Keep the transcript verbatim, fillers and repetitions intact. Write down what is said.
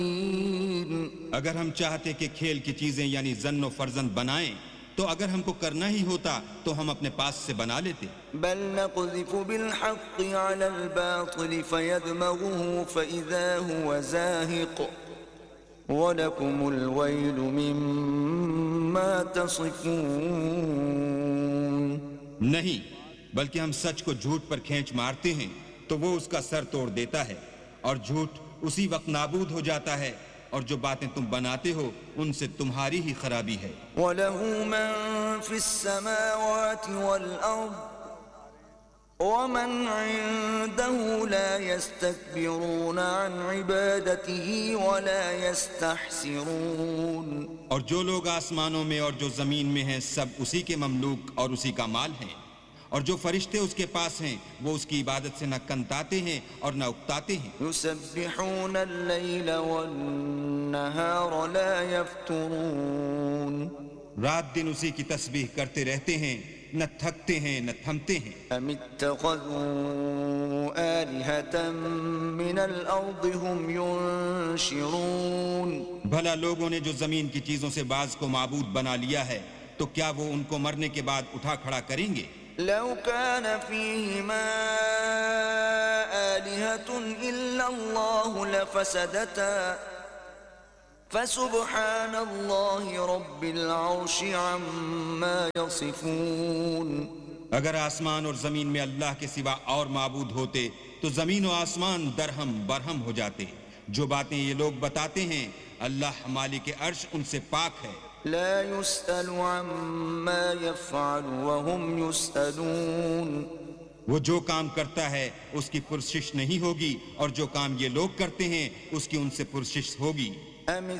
اگر ہم چاہتے کہ کھیل کی چیزیں یعنی زن و فرزند بنائیں تو اگر ہم کو کرنا ہی ہوتا تو ہم اپنے پاس سے بنا لیتے. بل نقذف بالحق على الباطل فيدمغه فإذا هو زاهق وَلَكُمُ الْوَيْلُ مِمَّا تَصِفُونَ. نہیں بلکہ ہم سچ کو جھوٹ پر کھینچ مارتے ہیں تو وہ اس کا سر توڑ دیتا ہے اور جھوٹ اسی وقت نابود ہو جاتا ہے اور جو باتیں تم بناتے ہو ان سے تمہاری ہی خرابی ہے. وَلَهُ مَن فِي السَّمَاوَاتِ وَالْأَرْضِ وَمَنْ عِندَهُ لَا يَسْتَكْبِرُونَ عَنْ عِبَادَتِهِ وَلَا يَسْتَحْسِرُونَ. اور جو لوگ آسمانوں میں اور جو زمین میں ہیں سب اسی کے مملوک اور اسی کا مال ہیں اور جو فرشتے اس کے پاس ہیں وہ اس کی عبادت سے نہ کنتاتے ہیں اور نہ اکتاتے ہیں. يُسَبِّحُونَ اللَّيْلَ وَالنَّهَارَ لَا يَفْتُرُونَ. رات دن اسی کی تسبیح کرتے رہتے ہیں نہ تھکتے ہیں نہ تھمتے ہیں. أَمِ اتَّخَذُوا آلِهَةً مِّنَ الْأَرْضِ هُمْ يُنشِرُونَ. بھلا لوگوں نے جو زمین کی چیزوں سے بعض کو معبود بنا لیا ہے تو کیا وہ ان کو مرنے کے بعد اٹھا کھڑا کریں گے؟ لو كان فيهما آلهة إلا الله لفسدتا فسبحان الله رب العرش عما يصفون. اگر آسمان اور زمین میں اللہ کے سوا اور معبود ہوتے تو زمین و آسمان درہم برہم ہو جاتے. جو باتیں یہ لوگ بتاتے ہیں اللہ مالک عرش ان سے پاک ہے. لا يسأل عما يفعل وهم يسألون. وہ جو کام کرتا ہے اس کی پرسش نہیں ہوگی اور جو کام یہ لوگ کرتے ہیں اس کی ان سے پرسش ہوگی. أم